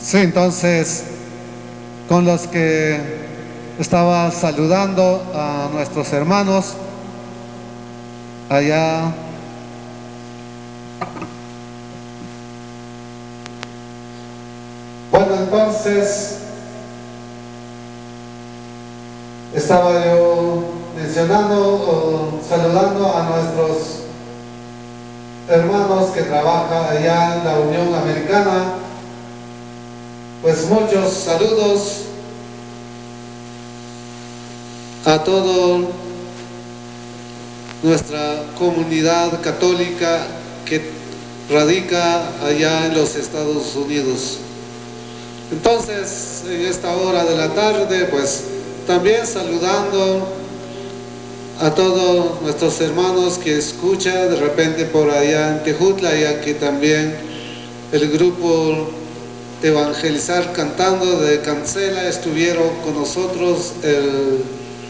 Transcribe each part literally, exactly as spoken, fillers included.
Sí, entonces, con los que estaba saludando a nuestros hermanos allá. Bueno, entonces, estaba yo mencionando o saludando a nuestros hermanos que trabajan allá en la Unión Americana. Pues muchos saludos a toda nuestra comunidad católica que radica allá en los Estados Unidos. Entonces, en esta hora de la tarde, pues también saludando a todos nuestros hermanos que escuchan de repente por allá en Tejutla, ya que también el grupo Evangelizar Cantando de Cancela estuvieron con nosotros el,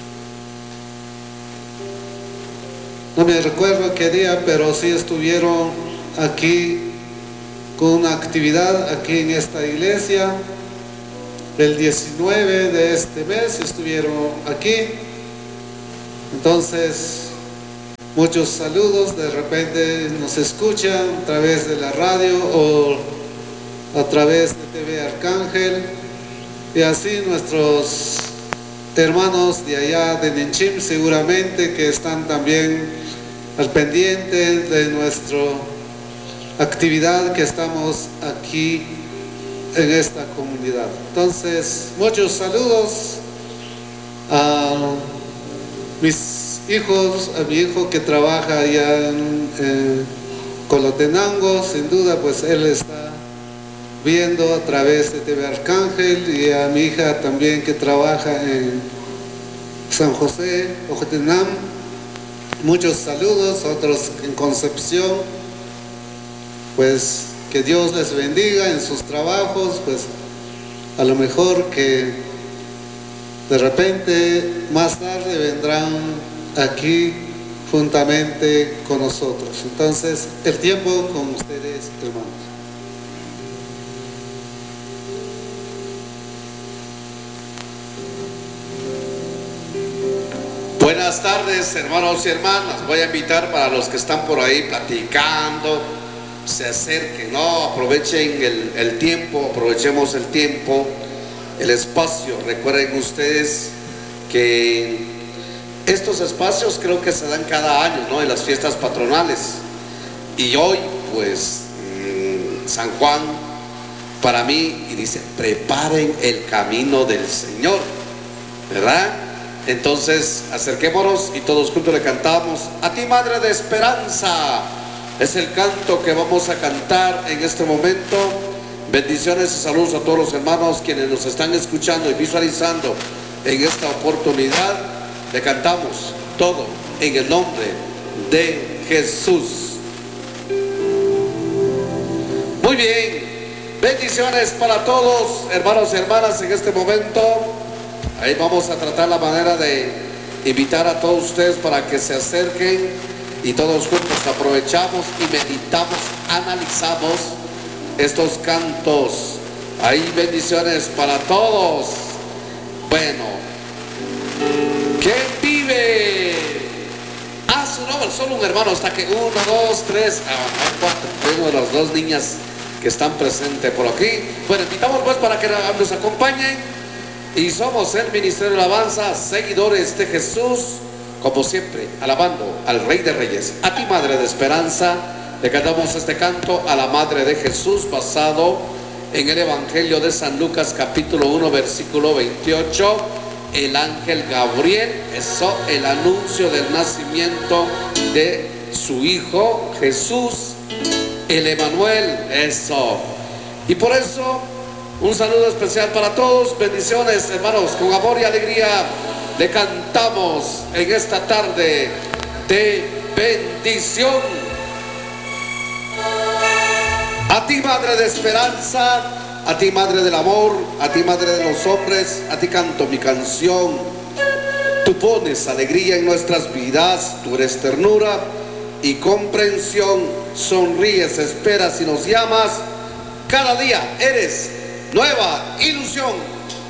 no me recuerdo qué día, pero sí estuvieron aquí con una actividad aquí en esta iglesia. El diecinueve de este mes estuvieron aquí. Entonces, muchos saludos. De repente nos escuchan a través de la radio o a través de T V Arcángel, y así nuestros hermanos de allá de Nenchim seguramente que están también al pendiente de nuestra actividad que estamos aquí en esta comunidad. Entonces, muchos saludos a mis hijos, a mi hijo que trabaja allá en eh, Colotenango. Sin duda, pues él está viendo a través de T V Arcángel, y a mi hija también que trabaja en San José, Ojotenam. Muchos saludos, otros en Concepción. Pues que Dios les bendiga en sus trabajos. Pues a lo mejor que de repente más tarde vendrán aquí juntamente con nosotros. Entonces, el tiempo con ustedes, hermanos. Buenas tardes, hermanos y hermanas. Voy a invitar para los que están por ahí platicando, se acerquen, no, aprovechen el, el tiempo, aprovechemos el tiempo, el espacio. Recuerden ustedes que estos espacios creo que se dan cada año, ¿no? En las fiestas patronales. Y hoy, pues, mmm, San Juan, para mí, y dice, preparen el camino del Señor, ¿verdad? Entonces, acerquémonos y todos juntos le cantamos a ti, Madre de Esperanza. Es el canto que vamos a cantar en este momento. Bendiciones y saludos a todos los hermanos quienes nos están escuchando y visualizando en esta oportunidad. Le cantamos todo en el nombre de Jesús. Muy bien, bendiciones para todos, hermanos y hermanas, en este momento. Ahí vamos a tratar la manera de invitar a todos ustedes para que se acerquen y todos juntos aprovechamos y meditamos, analizamos estos cantos. Ahí bendiciones para todos. Bueno, ¿quién vive? Ah, su nombre, solo un hermano, hasta que uno, dos, tres, ah, cuatro. Tengo las dos niñas que están presentes por aquí. Bueno, invitamos pues para que nos acompañen. Y somos el Ministerio de Alabanza, seguidores de Jesús, como siempre, alabando al Rey de Reyes. A ti, Madre de Esperanza, le cantamos este canto a la Madre de Jesús, basado en el Evangelio de San Lucas, capítulo uno, versículo veintiocho. El ángel Gabriel, eso, el anuncio del nacimiento de su Hijo Jesús, el Emanuel, eso. Y por eso, un saludo especial para todos, bendiciones hermanos, con amor y alegría le cantamos en esta tarde de bendición. A ti, Madre de Esperanza, a ti, Madre del Amor, a ti, Madre de los hombres, a ti canto mi canción. Tú pones alegría en nuestras vidas, tú eres ternura y comprensión, sonríes, esperas y nos llamas. Cada día eres nueva ilusión.